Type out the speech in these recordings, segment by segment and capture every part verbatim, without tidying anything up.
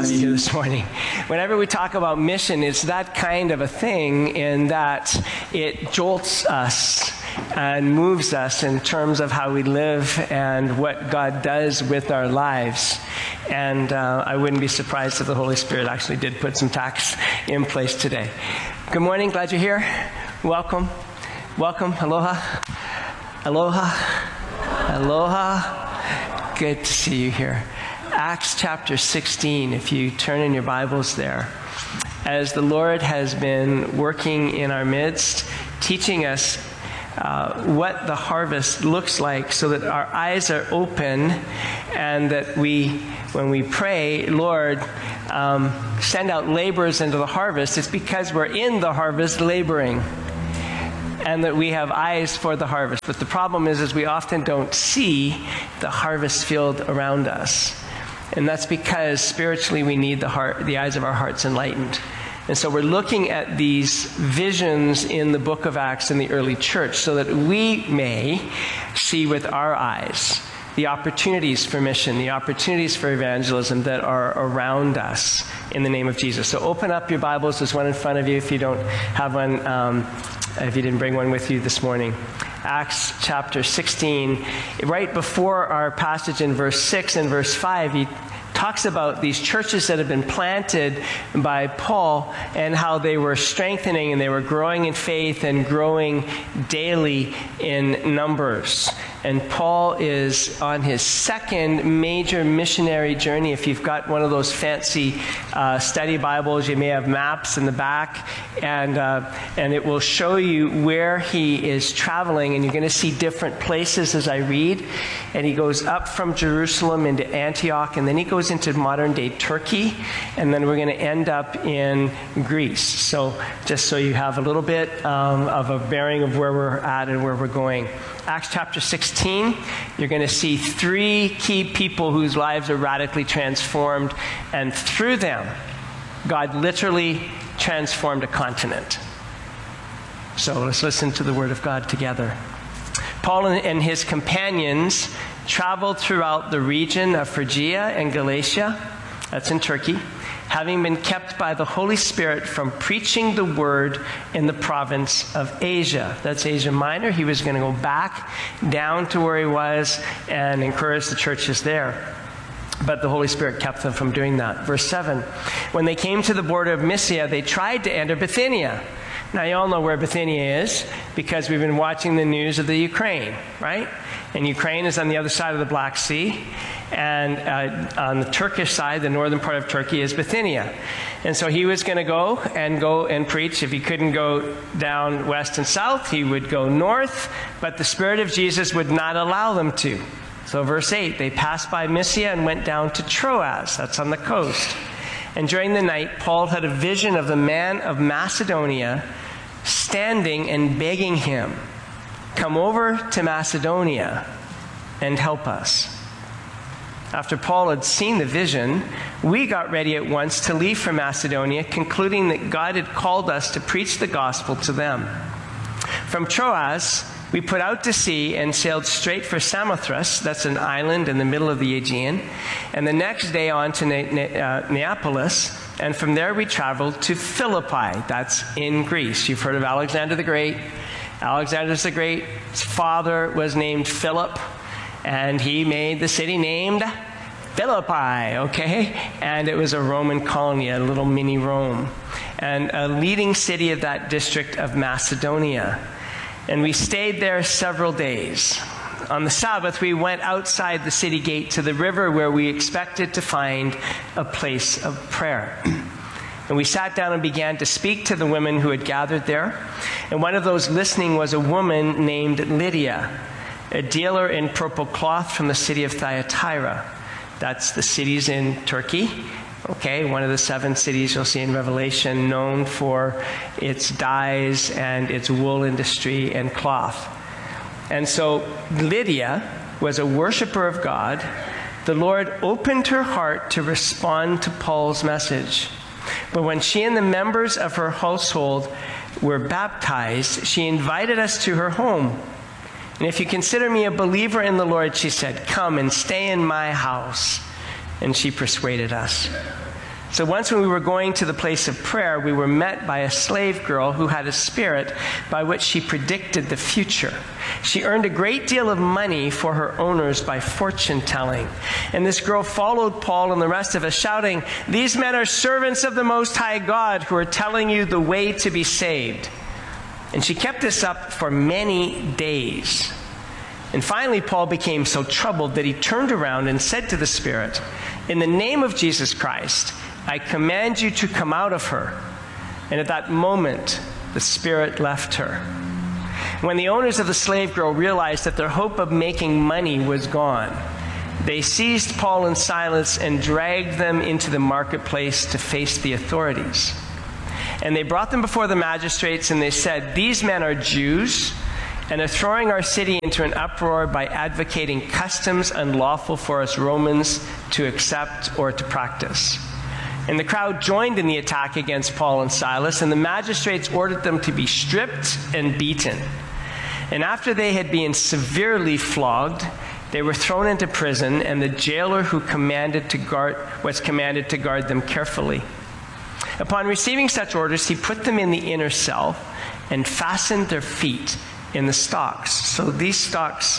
have you here this morning. Whenever we talk about mission, it's that kind of a thing in that it jolts us and moves us in terms of how we live and what God does with our lives. And uh, I wouldn't be surprised if the Holy Spirit actually did put some tacks in place today. Good morning. Glad you're here. Welcome. Welcome. Aloha. Aloha. Aloha. Good to see you here. Acts chapter sixteen, if you turn in your Bibles there. As the Lord has been working in our midst, teaching us Uh, what the harvest looks like so that our eyes are open and that we, when we pray, Lord, um, send out laborers into the harvest, it's because we're in the harvest laboring and that we have eyes for the harvest. But the problem is, is we often don't see the harvest field around us. And that's because spiritually we need the heart, the eyes of our hearts enlightened. And so we're looking at these visions in the book of Acts in the early church so that we may see with our eyes the opportunities for mission, the opportunities for evangelism that are around us in the name of Jesus. So open up your Bibles. There's one in front of you if you don't have one, um, if you didn't bring one with you this morning. Acts chapter sixteen, right before our passage in verse six and verse five, he talks about these churches that have been planted by Paul and how they were strengthening and they were growing in faith and growing daily in numbers. And Paul is on his second major missionary journey. If you've got one of those fancy uh, study Bibles, you may have maps in the back, and uh, and it will show you where he is traveling, and you're going to see different places as I read. And he goes up from Jerusalem into Antioch, and then he goes into modern-day Turkey, and then we're going to end up in Greece. So just so you have a little bit um, of a bearing of where we're at and where we're going. Acts chapter sixteen, you're going to see three key people whose lives are radically transformed, and through them, God literally transformed a continent. So let's listen to the Word of God together. Paul and his companions traveled throughout the region of Phrygia and Galatia, that's in Turkey, having been kept by the Holy Spirit from preaching the word in the province of Asia. That's Asia Minor. He was going to go back down to where he was and encourage the churches there. But the Holy Spirit kept them from doing that. Verse seven, when they came to the border of Mysia, they tried to enter Bithynia. Now, you all know where Bithynia is because we've been watching the news of the Ukraine, right? And Ukraine is on the other side of the Black Sea. And uh, on the Turkish side, the northern part of Turkey, is Bithynia. And so he was going to go and go and preach. If he couldn't go down west and south, he would go north. But the Spirit of Jesus would not allow them to. So verse eight, they passed by Mysia and went down to Troas. That's on the coast. And during the night, Paul had a vision of the man of Macedonia standing and begging him, "Come over to Macedonia and help us." After Paul had seen the vision, we got ready at once to leave for Macedonia, concluding that God had called us to preach the gospel to them. From Troas, we put out to sea and sailed straight for Samothrace, that's an island in the middle of the Aegean, and the next day on to Ne- Ne- uh, Neapolis, and from there we traveled to Philippi, that's in Greece. You've heard of Alexander the Great. Alexander the Great's father was named Philip, and he made the city named Philippi, okay? And it was a Roman colony, a little mini Rome, and a leading city of that district of Macedonia. And we stayed there several days. On the Sabbath, we went outside the city gate to the river where we expected to find a place of prayer. And we sat down and began to speak to the women who had gathered there. And one of those listening was a woman named Lydia, a dealer in purple cloth from the city of Thyatira. That's the cities in Turkey. Okay, one of the seven cities you'll see in Revelation, known for its dyes and its wool industry and cloth. And so Lydia was a worshiper of God. The Lord opened her heart to respond to Paul's message. But when she and the members of her household were baptized, she invited us to her home. And if you consider me a believer in the Lord, she said, come and stay in my house. And she persuaded us. So once when we were going to the place of prayer, we were met by a slave girl who had a spirit by which she predicted the future. She earned a great deal of money for her owners by fortune telling. And this girl followed Paul and the rest of us, shouting, "These men are servants of the Most High God who are telling you the way to be saved." And she kept this up for many days. And finally, Paul became so troubled that he turned around and said to the spirit, "In the name of Jesus Christ, I command you to come out of her." And at that moment, the spirit left her. When the owners of the slave girl realized that their hope of making money was gone, they seized Paul and Silas and dragged them into the marketplace to face the authorities. And they brought them before the magistrates, and they said, "These men are Jews, and are throwing our city into an uproar by advocating customs unlawful for us Romans to accept or to practice." And the crowd joined in the attack against Paul and Silas, and the magistrates ordered them to be stripped and beaten. And after they had been severely flogged, they were thrown into prison, and the jailer who commanded to guard was commanded to guard them carefully. Upon receiving such orders, he put them in the inner cell and fastened their feet in the stocks. So these stocks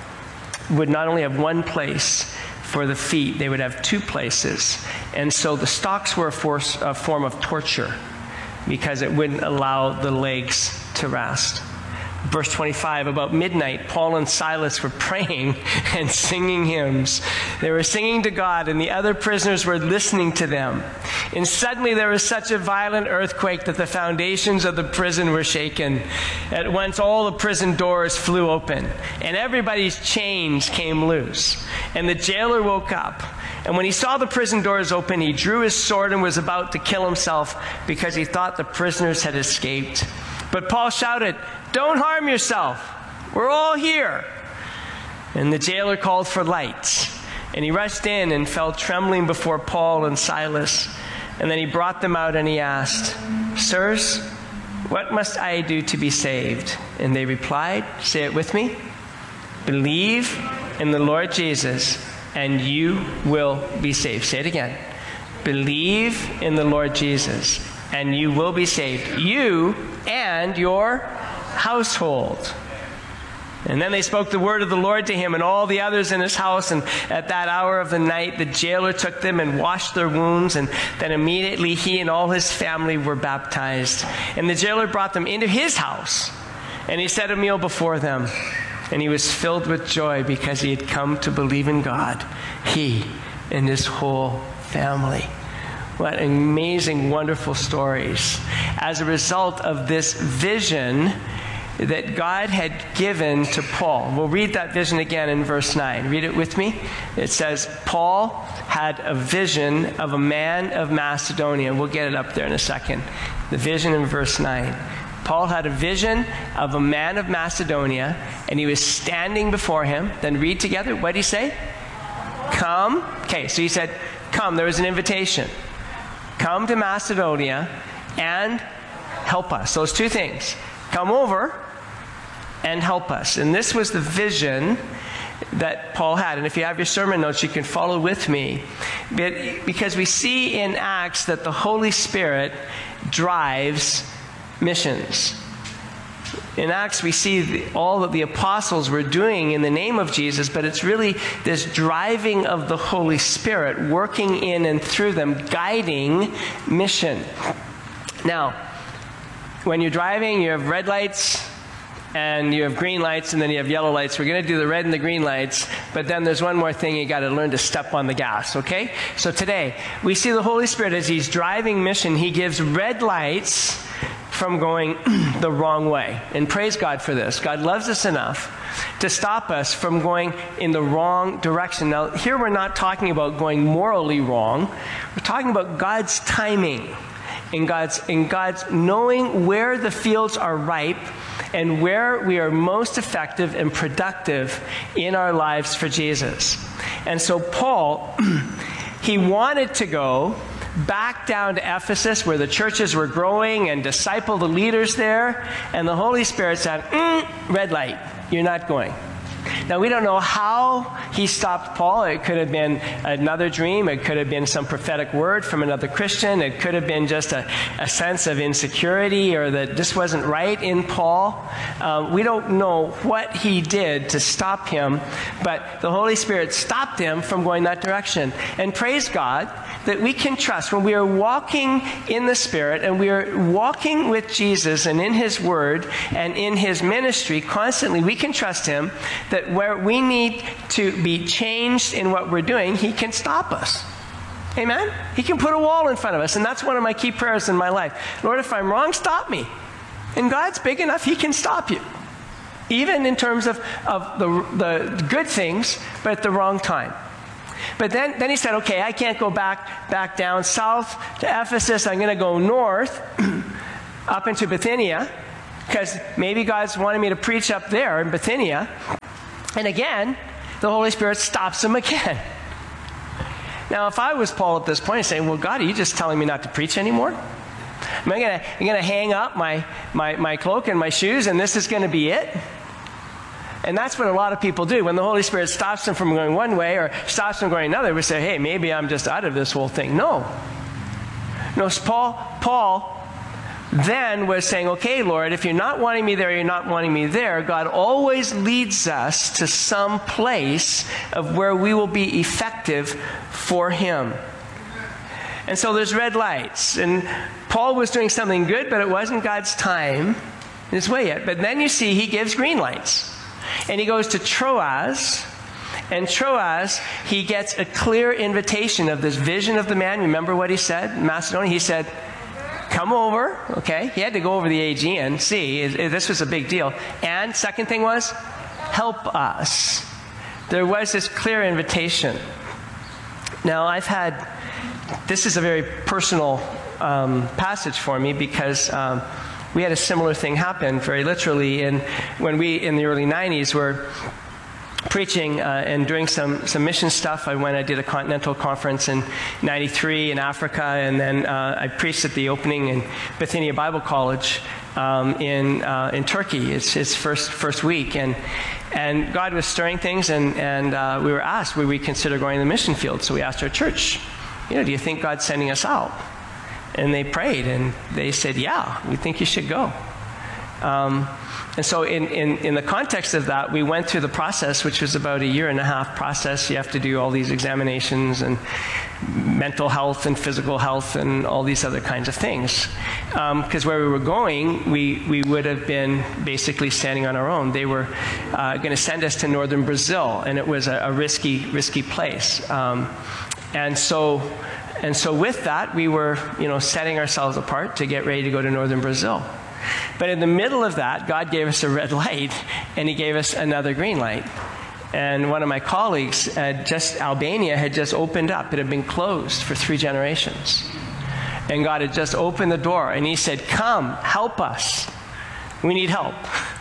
would not only have one place for the feet, they would have two places. And so the stocks were a, force, a form of torture because it wouldn't allow the legs to rest. Verse twenty-five, about midnight, Paul and Silas were praying and singing hymns. They were singing to God, and the other prisoners were listening to them. And suddenly there was such a violent earthquake that the foundations of the prison were shaken. At once all the prison doors flew open, and everybody's chains came loose. And the jailer woke up. And when he saw the prison doors open, he drew his sword and was about to kill himself because he thought the prisoners had escaped. But Paul shouted, "Don't harm yourself. We're all here." And the jailer called for lights. And he rushed in and fell trembling before Paul and Silas. And then he brought them out and he asked, "Sirs, what must I do to be saved?" And they replied, say it with me, "Believe in the Lord Jesus and you will be saved." Say it again. Believe in the Lord Jesus and you will be saved, you and your household. And then they spoke the word of the Lord to him and all the others in his house. And at that hour of the night, the jailer took them and washed their wounds. And then immediately he and all his family were baptized. And the jailer brought them into his house. And he set a meal before them. And he was filled with joy because he had come to believe in God, he and his whole family. What amazing, wonderful stories. As a result of this vision that God had given to Paul. We'll read that vision again in verse nine. Read it with me. It says, Paul had a vision of a man of Macedonia. We'll get it up there in a second. The vision in verse nine. Paul had a vision of a man of Macedonia, and he was standing before him. Then read together. What did he say? Come. Okay, so he said, come. There was an invitation. Come to Macedonia and help us. Those two things. Come over and help us. And this was the vision that Paul had. And if you have your sermon notes, you can follow with me. Because we see in Acts that the Holy Spirit drives missions. In Acts, we see the, all that the apostles were doing in the name of Jesus, but it's really this driving of the Holy Spirit working in and through them, guiding mission. Now, when you're driving, you have red lights, and you have green lights, and then you have yellow lights. We're going to do the red and the green lights, but then there's one more thing. You got to learn to step on the gas, okay? So today, we see the Holy Spirit as he's driving mission. He gives red lights from going the wrong way. And praise God for this. God loves us enough to stop us from going in the wrong direction. Now, here we're not talking about going morally wrong. We're talking about God's timing. In God's, in God's knowing where the fields are ripe and where we are most effective and productive in our lives for Jesus. And so Paul, he wanted to go back down to Ephesus where the churches were growing and disciple the leaders there. And the Holy Spirit said, mm, red light, you're not going. Now, we don't know how he stopped Paul. It could have been another dream. It could have been some prophetic word from another Christian. It could have been just a, a sense of insecurity or that this wasn't right in Paul. Uh, we don't know what he did to stop him, but the Holy Spirit stopped him from going that direction. And praise God that we can trust when we are walking in the Spirit and we are walking with Jesus and in his word and in his ministry constantly, we can trust him that where we need to be changed in what we're doing, he can stop us. Amen? He can put a wall in front of us, and that's one of my key prayers in my life. Lord, if I'm wrong, stop me. And God's big enough, he can stop you. Even in terms of, of the, the good things, but at the wrong time. But then, then he said, okay, I can't go back, back down south to Ephesus. I'm going to go north up into Bithynia, because maybe God's wanting me to preach up there in Bithynia. And again, the Holy Spirit stops him again. Now, if I was Paul at this point, I'd say, well, God, are you just telling me not to preach anymore? Am I going to I'm going to hang up my, my, my cloak and my shoes, and this is going to be it? And that's what a lot of people do. When the Holy Spirit stops them from going one way or stops them going another, we say, hey, maybe I'm just out of this whole thing. No. No, Paul, Paul then was saying, okay, Lord, if you're not wanting me there, you're not wanting me there. God always leads us to some place of where we will be effective for him. And so there's red lights. And Paul was doing something good, but it wasn't God's time his way yet. But then you see he gives green lights. And he goes to Troas, and Troas, he gets a clear invitation of this vision of the man. Remember what he said in Macedonia? He said, come over, okay? He had to go over the Aegean. See, this was a big deal. And second thing was, help us. There was this clear invitation. Now, I've had, this is a very personal um, passage for me because um, we had a similar thing happen very literally in when we, in the early nineties, were preaching uh, and doing some, some mission stuff. I went, I did a continental conference in ninety-three in Africa, and then uh, I preached at the opening in Bithynia Bible College um, in uh, in Turkey. It's its first first week, and and God was stirring things, and, and uh, we were asked, would we consider going to the mission field? So we asked our church, you know, do you think God's sending us out? And they prayed, and they said, yeah, we think you should go. Um, and so in, in, in the context of that, we went through the process, which was about a year and a half process. You have to do all these examinations and mental health and physical health and all these other kinds of things. Because um, where we were going, we, we would have been basically standing on our own. They were uh, going to send us to northern Brazil, and it was a, a risky, risky place. Um, and so... And so with that, we were, you know, setting ourselves apart to get ready to go to northern Brazil. But in the middle of that, God gave us a red light, and he gave us another green light. And one of my colleagues, had just Albania had just opened up. It had been closed for three generations. And God had just opened the door, and he said, come, help us. We need help.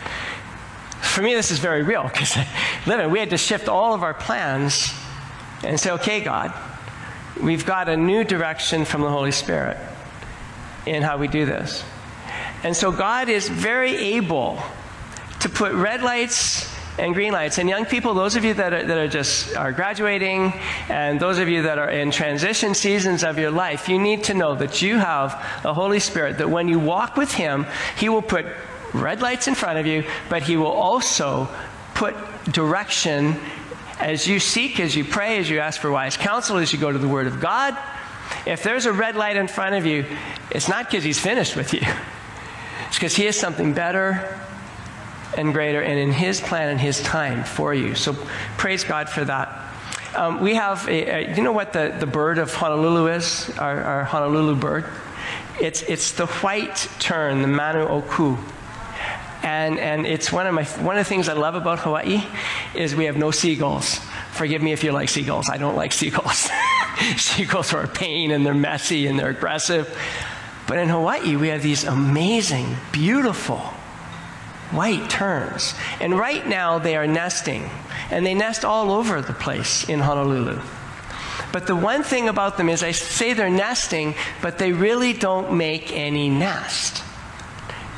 For me, this is very real, because literally, we had to shift all of our plans and say, okay, God, we've got a new direction from the Holy Spirit in how we do this. And so God is very able to put red lights and green lights. And young people, those of you that are, that are just are graduating, and those of you that are in transition seasons of your life, you need to know that you have the Holy Spirit, that when you walk with him, he will put red lights in front of you, but he will also put direction as you seek, as you pray, as you ask for wise counsel, as you go to the Word of God. If there's a red light in front of you, it's not because he's finished with you. It's because he has something better and greater and in his plan and his time for you. So praise God for that. Um, we have, a, a, you know what the, the bird of Honolulu is? Our, our Honolulu bird? It's, it's the white tern, the manu oku. And, and it's one of my one of the things I love about Hawaii is we have no seagulls. Forgive me if you like seagulls. I don't like seagulls. Seagulls are a pain, and they're messy, and they're aggressive. But in Hawaii, we have these amazing, beautiful white terns. And right now, they are nesting. And they nest all over the place in Honolulu. But the one thing about them is I say they're nesting, but they really don't make any nest.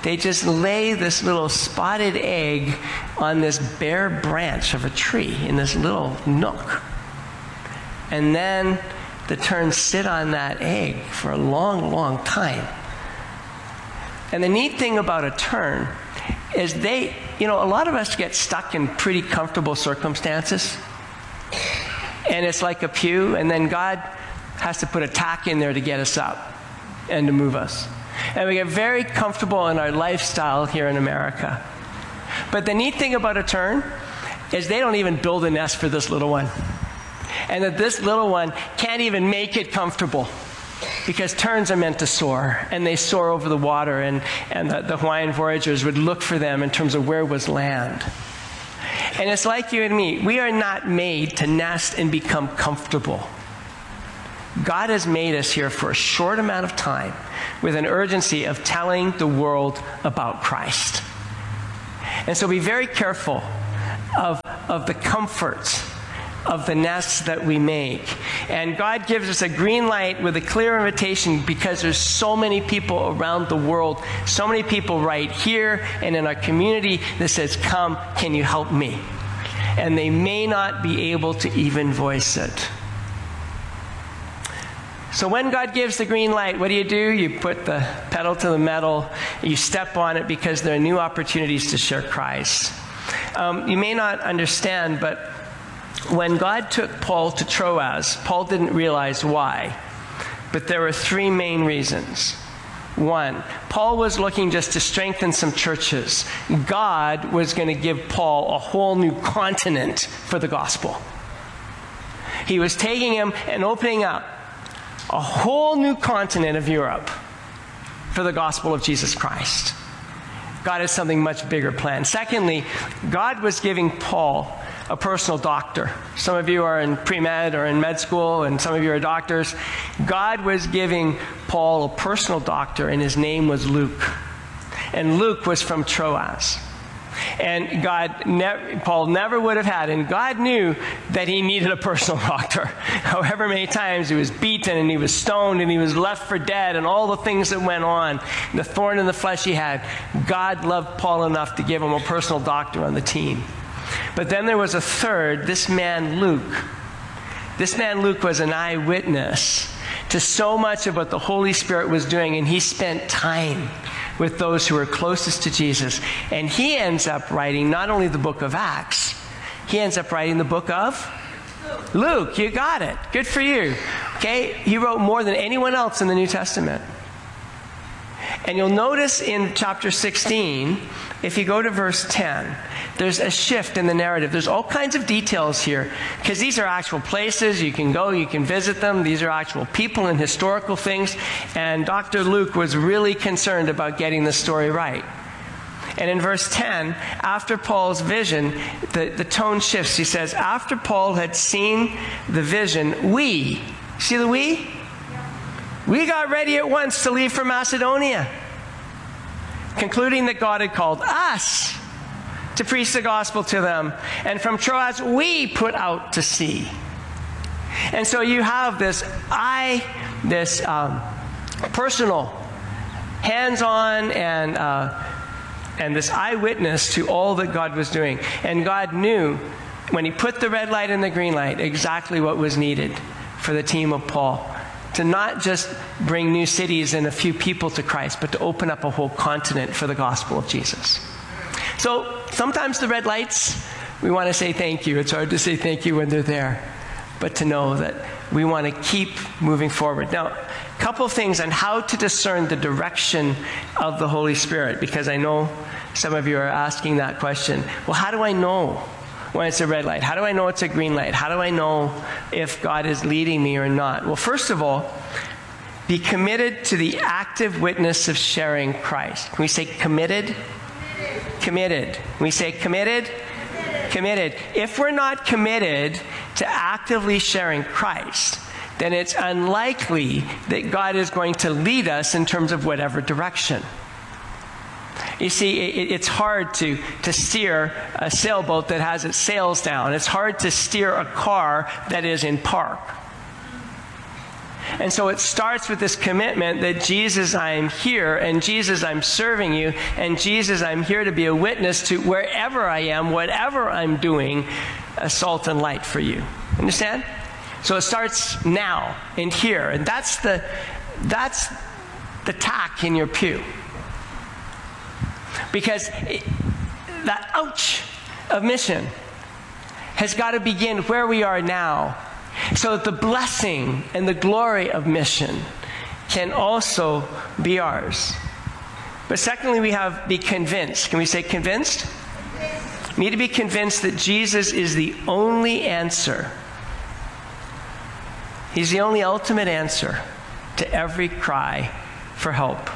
they just lay this little spotted egg on this bare branch of a tree in this little nook. And then the terns sit on that egg for a long, long time. And the neat thing about a tern is they, you know, a lot of us get stuck in pretty comfortable circumstances. And it's like a pew, and then God has to put a tack in there to get us up and to move us. And we get very comfortable in our lifestyle here in America. But the neat thing about a tern is they don't even build a nest for this little one. And that this little one can't even make it comfortable, because terns are meant to soar, and they soar over the water, and, and the, the Hawaiian voyagers would look for them in terms of where was land. And it's like you and me. We are not made to nest and become comfortable. God has made us here for a short amount of time with an urgency of telling the world about Christ. And so be very careful of, of the comforts of the nests that we make. And God gives us a green light with a clear invitation, because there's so many people around the world, so many people right here and in our community that says, come, can you help me? And they may not be able to even voice it. So when God gives the green light, what do you do? You put the pedal to the metal, you step on it, because there are new opportunities to share Christ. Um, you may not understand, but when God took Paul to Troas, Paul didn't realize why, but there were three main reasons. One, Paul was looking just to strengthen some churches. God was going to give Paul a whole new continent for the gospel. He was taking him and opening up a whole new continent of Europe for the gospel of Jesus Christ. God has something much bigger planned. Secondly, God was giving Paul a personal doctor. Some of you are in pre-med or in med school, and some of you are doctors. God was giving Paul a personal doctor, and his name was Luke. And Luke was from Troas. And God, ne- Paul never would have had, and God knew that he needed a personal doctor. However many times he was beaten, and he was stoned, and he was left for dead, and all the things that went on, the thorn in the flesh he had, God loved Paul enough to give him a personal doctor on the team. But then there was a third, this man Luke. This man Luke was an eyewitness to so much of what the Holy Spirit was doing, and he spent time with those who were closest to Jesus. And he ends up writing not only the book of Acts, he ends up writing the book of Luke. You got it. Good for you. Okay? He wrote more than anyone else in the New Testament. And you'll notice in chapter sixteen, if you go to verse ten, there's a shift in the narrative. There's all kinds of details here, because these are actual places. You can go, you can visit them. These are actual people and historical things. And Doctor Luke was really concerned about getting the story right. And in verse ten, after Paul's vision, the, the tone shifts. He says, after Paul had seen the vision, we, see the we? We got ready at once to leave for Macedonia, concluding that God had called us to preach the gospel to them. And from Troas, we put out to sea. And so you have this I, this um, personal, hands-on, and uh, and this eyewitness to all that God was doing. And God knew, when he put the red light and the green light, exactly what was needed for the team of Paul. To not just bring new cities and a few people to Christ, but to open up a whole continent for the gospel of Jesus. So sometimes the red lights, we want to say thank you. It's hard to say thank you when they're there, but to know that we want to keep moving forward. Now, a couple of things on how to discern the direction of the Holy Spirit, because I know some of you are asking that question. Well, how do I know when it's a red light? How do I know it's a green light? How do I know if God is leading me or not? Well, first of all, be committed to the active witness of sharing Christ. Can we say committed? Committed. Committed. Can we say committed? Committed. Committed. If we're not committed to actively sharing Christ, then it's unlikely that God is going to lead us in terms of whatever direction. You see, it, it's hard to, to steer a sailboat that has its sails down. It's hard to steer a car that is in park. And And so it starts with this commitment that Jesus, I'm here, and Jesus, I'm serving you, and Jesus, I'm here to be a witness to wherever I am, whatever I'm doing, a salt and light for you. Understand? So it starts now and here, and that's the that's the tack in your pew. Because it, that ouch of mission has got to begin where we are now, so that the blessing and the glory of mission can also be ours. But secondly, we have be convinced. Can we say convinced? We need to be convinced that Jesus is the only answer. He's the only ultimate answer to every cry for help.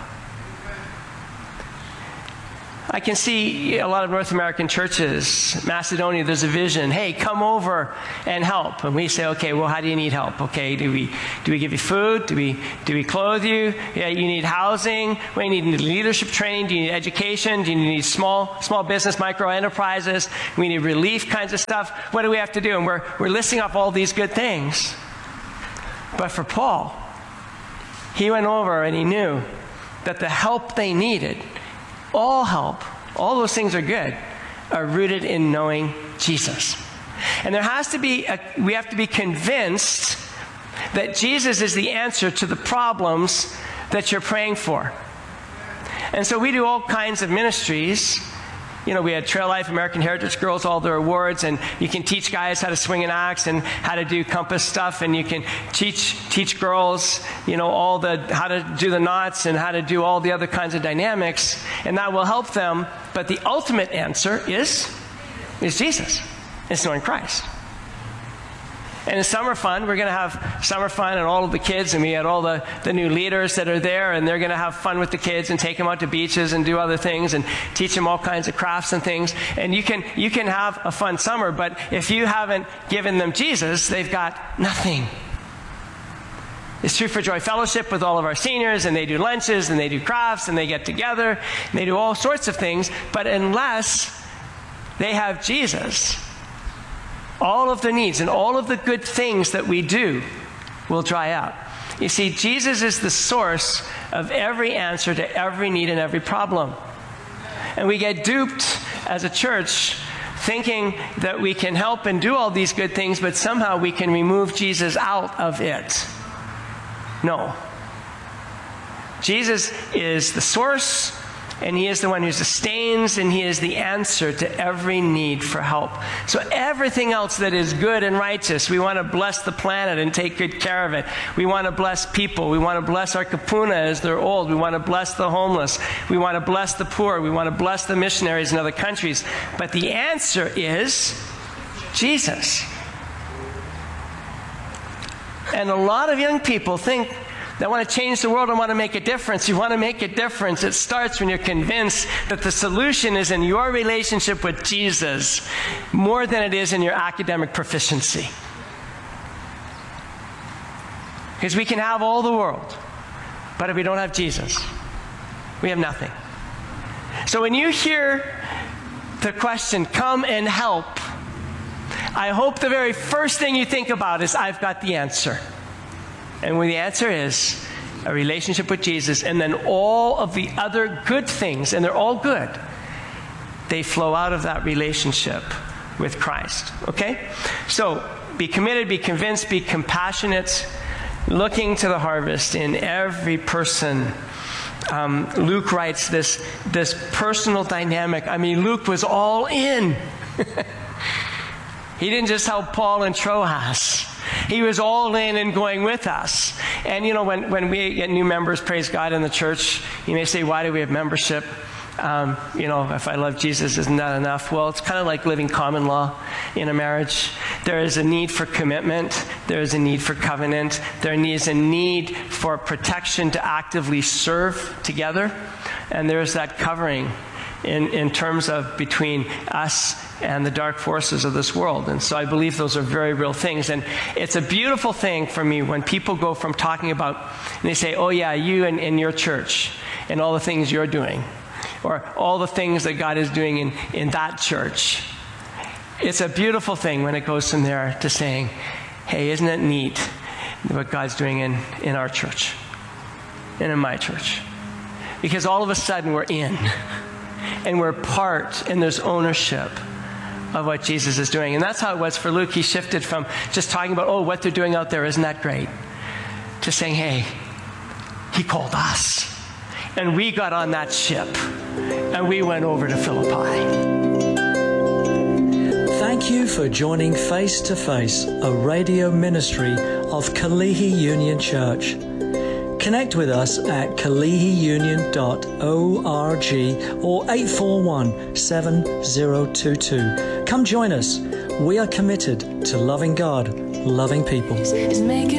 I can see a lot of North American churches, Macedonia, there's a vision, hey, come over and help. And we say, okay, well, how do you need help? Okay, do we do we give you food? Do we do we clothe you? Yeah, you need housing? Well, you need leadership training? Do you need education? Do you need small small business, micro enterprises? We need relief kinds of stuff. What do we have to do? And we're we're listing off all these good things. But for Paul, he went over and he knew that the help they needed, all help, all those things are good, are rooted in knowing Jesus. And there has to be, a, we have to be convinced that Jesus is the answer to the problems that you're praying for. And so we do all kinds of ministries. You know, we had Trail Life, American Heritage Girls, all their awards, and you can teach guys how to swing an axe and how to do compass stuff, and you can teach teach girls, you know, all the how to do the knots and how to do all the other kinds of dynamics, and that will help them. But the ultimate answer is is Jesus. It's knowing Christ. And in summer fun, we're going to have summer fun and all of the kids, and we had all the, the new leaders that are there, and they're going to have fun with the kids and take them out to beaches and do other things and teach them all kinds of crafts and things. And you can, you can have a fun summer, but if you haven't given them Jesus, they've got nothing. It's true for Joy Fellowship with all of our seniors, and they do lunches, and they do crafts, and they get together, and they do all sorts of things. But unless they have Jesus, all of the needs and all of the good things that we do will dry up. You see, Jesus is the source of every answer to every need and every problem. And we get duped as a church thinking that we can help and do all these good things, but somehow we can remove Jesus out of it. No. Jesus is the source, and he is the one who sustains, and he is the answer to every need for help. So everything else that is good and righteous, we want to bless the planet and take good care of it. We want to bless people. We want to bless our kapuna as they're old. We want to bless the homeless. We want to bless the poor. We want to bless the missionaries in other countries. But the answer is Jesus. And a lot of young people think they want to change the world and want to make a difference. You want to make a difference. It starts when you're convinced that the solution is in your relationship with Jesus more than it is in your academic proficiency. Because we can have all the world, but if we don't have Jesus, we have nothing. So when you hear the question, come and help, I hope the very first thing you think about is, I've got the answer. And when the answer is a relationship with Jesus, and then all of the other good things, and they're all good, they flow out of that relationship with Christ. Okay? So be committed, be convinced, be compassionate, looking to the harvest in every person. Um, Luke writes this, this personal dynamic. I mean, Luke was all in. He didn't just help Paul and Troas. He was all in and going with us. And, you know, when, when we get new members, praise God, in the church, you may say, why do we have membership? Um, you know, if I love Jesus, isn't that enough? Well, it's kind of like living common law in a marriage. There is a need for commitment. There is a need for covenant. There is a need for protection to actively serve together. And there is that covering in, in terms of between us and the dark forces of this world. And so I believe those are very real things. And it's a beautiful thing for me when people go from talking about, and they say, oh yeah, you and, and your church and all the things you're doing, or all the things that God is doing in, in that church. It's a beautiful thing when it goes from there to saying, hey, isn't it neat what God's doing in, in our church and in my church. Because all of a sudden we're in and we're part, and there's ownership of what Jesus is doing. And that's how it was for Luke. He shifted from just talking about, oh, what they're doing out there, isn't that great, to saying, hey, he called us. And we got on that ship and we went over to Philippi. Thank you for joining Face to Face, a radio ministry of Kalihi Union Church. Connect with us at kalihi union dot org or eight four one, seven zero two two. Come join us. We are committed to loving God, loving people.